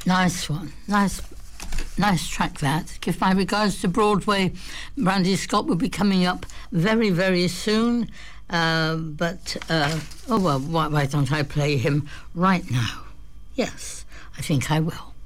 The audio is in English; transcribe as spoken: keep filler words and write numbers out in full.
Nice one. Nice nice track, that. Give my regards to Broadway. Brandy Scott will be coming up very, very soon. Uh, but, uh, oh, well, why, why don't I play him right now? Yes, I think I will.